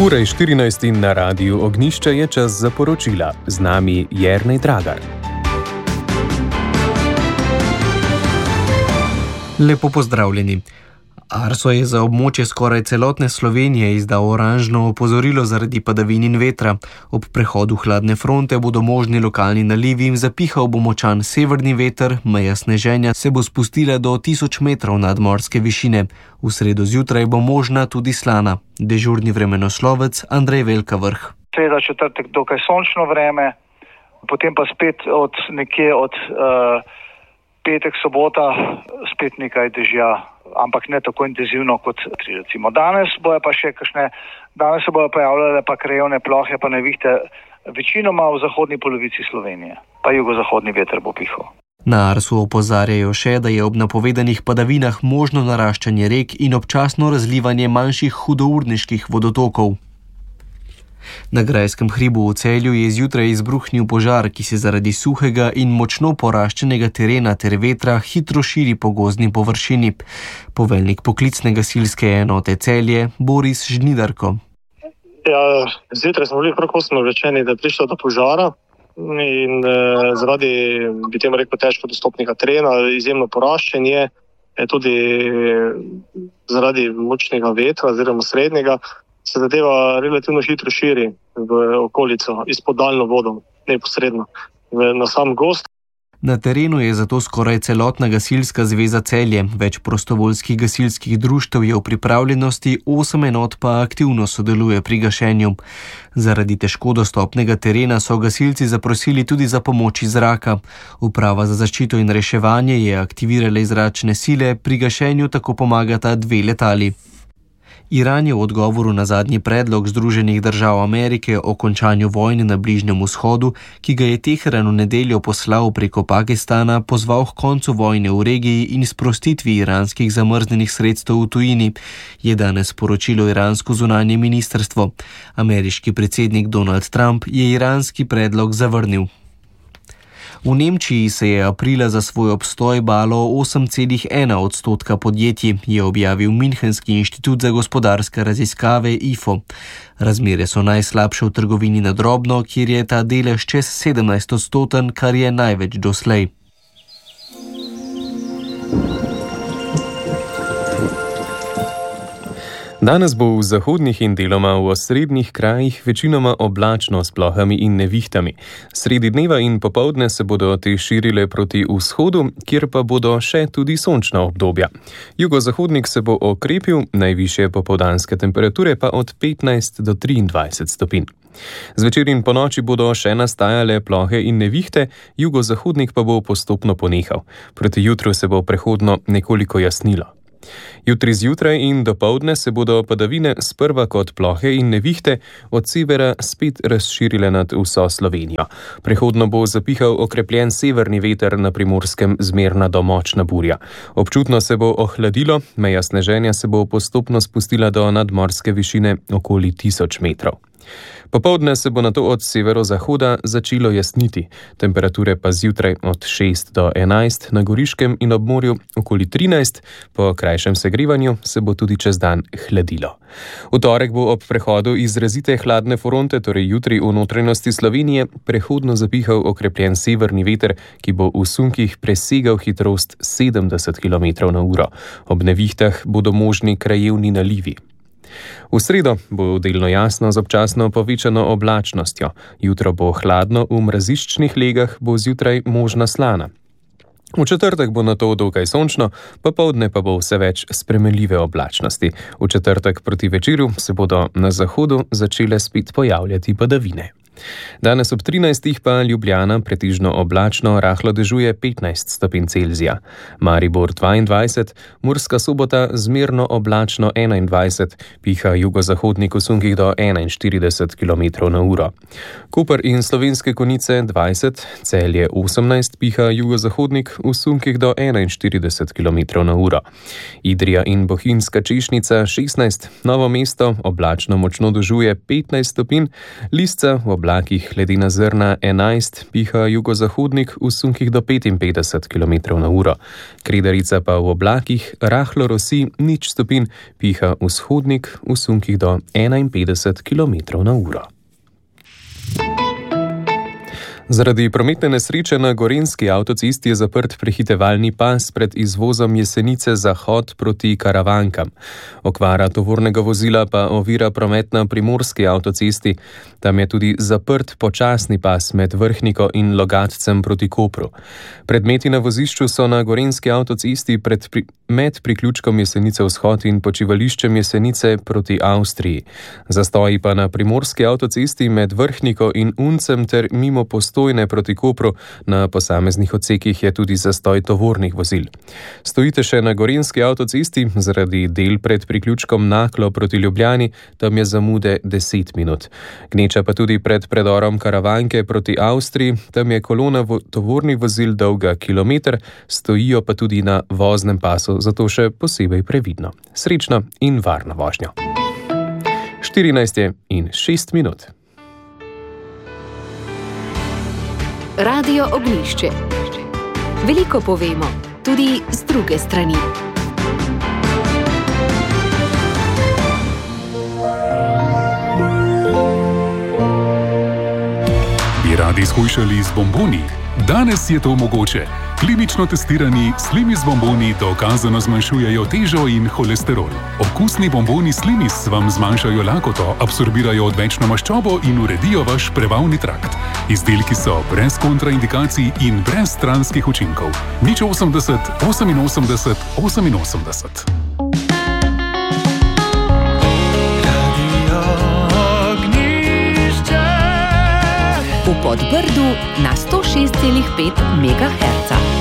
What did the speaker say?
Ura je 14 in na Radiu Ognjišče je čas za poročila. Z nami Jernej Dragar. Lepo pozdravljeni. Arso je za območje skoraj celotne Slovenije izdal oranžno opozorilo zaradi padavin in vetra. Ob prehodu hladne fronte bodo možni lokalni nalivi in zapihal bo močan severni veter, meja sneženja se bo spustila do 1000 metrov nadmorske višine. V sredo zjutraj bo možna tudi slana. Dežurni vremenoslovec Andrej Velka Vrh. Sreda, četrtek dokaj sončno vreme, potem pa spet od petek, sobota spet nekaj dežja, ampak ne tako intenzivno kot recimo danes. Danes se bojo pojavljale pa krajevne plohe, pa nevihte, večinoma v zahodni polovici Slovenije, pa jugozahodni veter bo pihal. Na Arsu opozarjajo še, da je ob napovedanih padavinah možno naraščanje rek in občasno razlivanje manjših hudourniških vodotokov. Na Grajskem hribu v Celju je zjutraj izbruhnil požar, ki se zaradi suhega in močno poraščenega terena ter vetra hitro širi po gozdni površini. Poveljnik poklicne gasilske enote Celje Boris Žnidarko. Zjutraj smo bili prav kosno obveščeni, da je prišlo do požara in zaradi, bi temu rekel, težko dostopnega terena, izjemno poraščen je, tudi zaradi močnega vetra oziroma srednjega, se zadeva relativno hitro širi v okolico, izpod daljno vodo, neposredno, na sam gozd. Na terenu je zato skoraj celotna gasilska zveza Celje, več prostovoljskih gasilskih društev je v pripravljenosti, 8 enot pa aktivno sodeluje pri gašenju. Zaradi težko dostopnega terena so gasilci zaprosili tudi za pomoč iz zraka. Uprava za zaščito in reševanje je aktivirala zračne sile, pri gašenju tako pomagata 2 letali. Iran je v odgovoru na zadnji predlog Združenih držav Amerike o končanju vojne na Bližnjem vzhodu, ki ga je Teheran v nedeljo poslal preko Pakistana, pozval k koncu vojne v regiji in sprostitvi iranskih zamrznjenih sredstev v tujini, je danes sporočilo iransko zunanje ministrstvo. Ameriški predsednik Donald Trump je iranski predlog zavrnil. V Nemčiji se je aprila za svoj obstoj balo 8,1% podjetij, je objavil Münchenski inštitut za gospodarske raziskave IFO. Razmere so najslabše v trgovini na drobno, kjer je ta delež čez 17%, kar je največ doslej. Danes bo v zahodnih in deloma v osrednjih krajih večinoma oblačno s plohami in nevihtami. Sredi dneva in popoldne se bodo te širile proti vzhodu, kjer pa bodo še tudi sončna obdobja. Jugozahodnik se bo okrepil, najvišje popoldanske temperature pa od 15 do 23 stopinj. Zvečer in ponoči bodo še nastajale plohe in nevihte, jugozahodnik pa bo postopno ponehal. Proti jutru se bo prehodno nekoliko jasnilo. Jutri zjutraj in dopoldne se bodo padavine sprva kot plohe in nevihte od severa spet razširile nad vso Slovenijo. Prehodno bo zapihal okrepljen severni veter, na Primorskem zmerna do močna burja. Občutno se bo ohladilo, meja sneženja se bo postopno spustila do nadmorske višine okoli 1000 metrov. Popoldne se bo nato od severozahoda začelo jasniti, temperature pa zjutraj od 6 do 11, na Goriškem in ob morju okoli 13, po krajšem segrevanju se bo tudi čez dan hladilo. V torek bo ob prehodu izrazite hladne fronte, torej jutri v notranjosti Slovenije, prehodno zapihal okrepljen severni veter, ki bo v sunkih presegal hitrost 70 km/h. Ob nevihtah bodo možni krajevni nalivi. V sredo bo delno jasno z občasno povečano oblačnostjo. Jutro bo hladno, v mraziščnih legah bo zjutraj možna slana. V četrtek bo nato dokaj sončno, popoldne pa bo vse več spremenljive oblačnosti. V četrtek proti večeru se bodo na zahodu začele spet pojavljati padavine. Danes ob 13 pa Ljubljana pretežno oblačno, rahlo dežuje 15 stopinj Celzija. Maribor 22, Murska Sobota zmerno oblačno 21, piha jugozahodnik v sunkih do 41 km/h. Koper in Slovenske Konjice 20, Celje 18, piha jugozahodnik v sunkih do 41 km/h. Idrija in Bohinjska Češnica 16, Novo mesto oblačno močno dežuje 15 stopinj, Lisca v oblakih ledena zrna 11, piha jugozahodnik v sunkih do 55 km/h. Kredarica pa v oblakih rahlo rosi 0 stopinj, piha vzhodnik v sunkih do 51 km/h. Zaradi prometne nesreče na gorenjski avtocesti je zaprt prehitevalni pas pred izvozom Jesenice Zahod proti Karavankam. Okvara tovornega vozila pa ovira promet na primorski avtocesti. Tam je tudi zaprt počasni pas med Vrhniko in Logatcem proti Kopru. Predmeti na vozišču so na gorenjski avtocesti med priključkom Jesenice Vzhod in počivališčem Jesenice proti Avstriji. Zastoji pa na primorski avtocesti med Vrhniko in Uncem ter mimo Postojne proti Kopru. Na posameznih odsekih je tudi zastoj tovornih vozil. Stojite še na gorenjski avtocesti zaradi del pred priključkom Naklo proti Ljubljani, tam je zamude 10 minut. Gneča pa tudi pred predorom Karavanke proti Avstriji, tam je kolona tovornih vozil dolga kilometer, stojijo pa tudi na voznem pasu, zato še posebej previdno. Srečno in varno vožnjo. 14:06. Radio Ognjišče. Veliko povemo, tudi z druge strani. Bi radi shujšali z bomboni? Danes je to mogoče. Klinično testirani Slimis bomboni dokazano zmanjšujejo težo in holesterol. Okusni bomboni Slimis vam zmanjšajo lakoto, absorbirajo odvečno maščobo in uredijo vaš prebavni trakt. Izdelki so brez kontraindikacij in brez stranskih učinkov. 080 88 88. V Podbrdu na 106,5 MHz.